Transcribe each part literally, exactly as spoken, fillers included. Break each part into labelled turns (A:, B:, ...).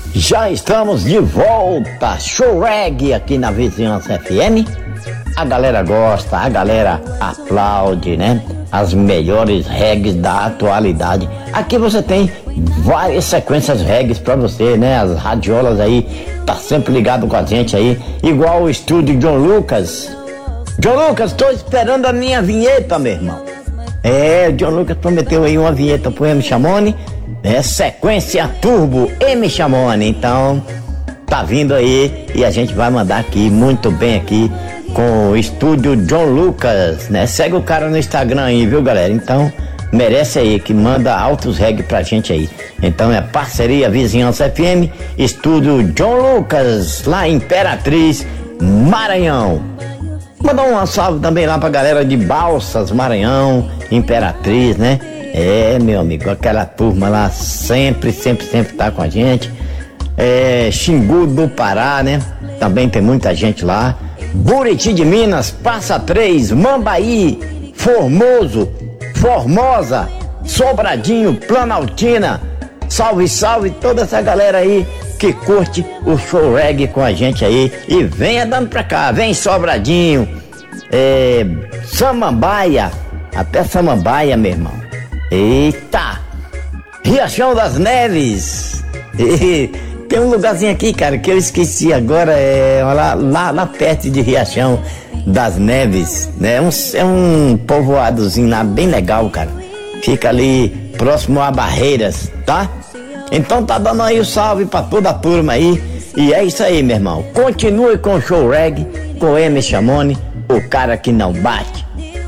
A: Já estamos de volta, show reggae aqui na Vizinhança F M. A galera gosta, a galera aplaude, né? As melhores reggae da atualidade. Aqui você tem várias sequências reggae pra você, né? As radiolas aí, tá sempre ligado com a gente aí. Igual o estúdio John Lucas. John Lucas, tô esperando a minha vinheta, meu irmão. É, o John Lucas prometeu aí uma vinheta pro M. Chamone. É sequência turbo M. Chamone. Então, tá vindo aí e a gente vai mandar aqui, muito bem aqui, com o estúdio John Lucas, né? Segue o cara no Instagram aí, viu, galera? Então, merece aí, que manda altos reggae pra gente aí. Então é parceria Vizinhança F M, estúdio John Lucas, lá em Imperatriz, Maranhão. Mandar um salve também lá pra galera de Balsas, Maranhão, Imperatriz, né? É, meu amigo, aquela turma lá sempre, sempre, sempre tá com a gente. É, Xingu do Pará, né? Também tem muita gente lá. Buriti de Minas, Passa Três, Mambaí, Formoso, Formosa, Sobradinho, Planaltina. Salve, salve toda essa galera aí que curte o show reggae com a gente aí. E venha dando pra cá, vem Sobradinho, é, Samambaia, até Samambaia, meu irmão. Eita! Riachão das Neves. E tem um lugarzinho aqui, cara, que eu esqueci agora, é lá, lá, lá perto de Riachão das Neves, né? É um, é um povoadozinho lá bem legal, cara. Fica ali próximo a Barreiras, tá? Então tá dando aí o salve pra toda a turma aí. E é isso aí, meu irmão. Continue com o show reggae, com M. Chamone, o cara que não bate.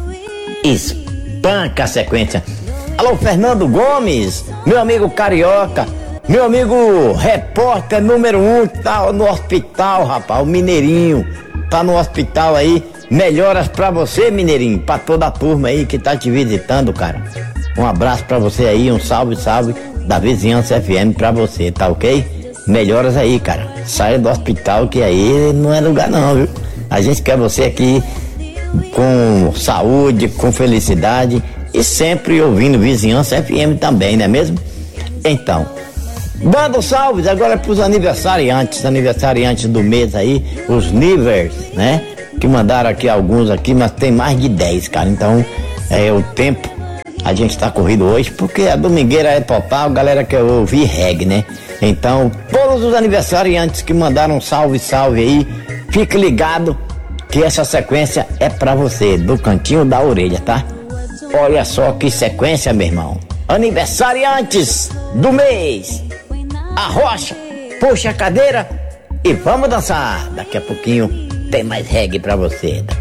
A: Espanca a sequência. Alô, Fernando Gomes, meu amigo carioca, meu amigo repórter número um, que tá no hospital, rapaz, o Mineirinho, tá no hospital aí. Melhoras pra você, Mineirinho, pra toda a turma aí que tá te visitando, cara. Um abraço pra você aí, um salve, salve da Vizinhança F M pra você, tá ok? Melhoras aí, cara. Saia do hospital que aí não é lugar não, viu? A gente quer você aqui com saúde, com felicidade e sempre ouvindo Vizinhança F M também, não é mesmo? Então, dando salves agora pros aniversariantes, aniversariantes do mês aí, os Nivers, né? Que mandaram aqui alguns aqui, mas tem mais de dez, cara. Então, é o tempo, a gente tá corrido hoje, porque a domingueira é total, galera quer ouvir reggae, né? Então, todos os aniversariantes que mandaram salve, salve aí, fique ligado que essa sequência é pra você, do cantinho da orelha, tá? Olha só que sequência, meu irmão. Aniversariantes do mês. Arrocha, puxa a cadeira e vamos dançar. Daqui a pouquinho tem mais reggae pra você.